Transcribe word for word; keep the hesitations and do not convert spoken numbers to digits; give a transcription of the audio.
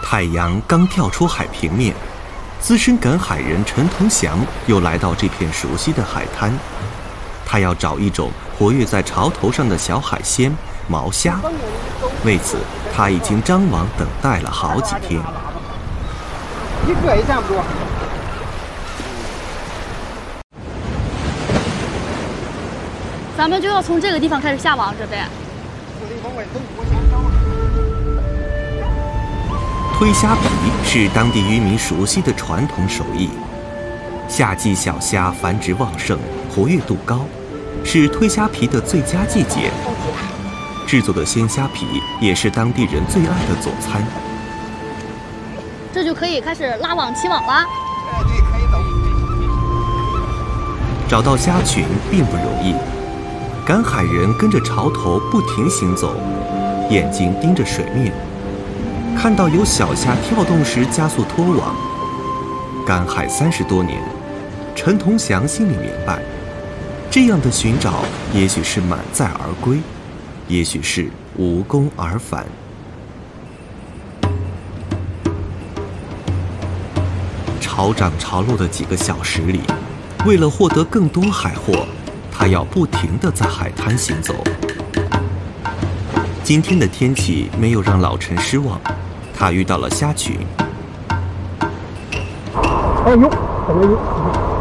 太阳刚跳出海平面，资深赶海人陈同祥又来到这片熟悉的海滩。他要找一种活跃在潮头上的小海鲜毛虾，为此他已经张网等待了好几天。 一个也差不多。 咱们就要从这个地方开始下网，准备。 推虾皮是当地渔民熟悉的传统手艺。夏季小虾繁殖旺盛，活跃度高，是推虾皮的最佳季节。制作的鲜虾皮也是当地人最爱的佐餐。 这就可以开始拉网起网啦。 哎，对，可以走。 找到虾群并不容易，赶海人跟着潮头不停行走，眼睛盯着水面，看到有小虾跳动时加速拖网。赶海三十多年，陈同祥心里明白，这样的寻找也许是满载而归，也许是无功而返。潮涨潮落的几个小时里，为了获得更多海货，他要不停地在海滩行走。今天的天气没有让老陈失望，他遇到了虾群。 哎呦，怎么有？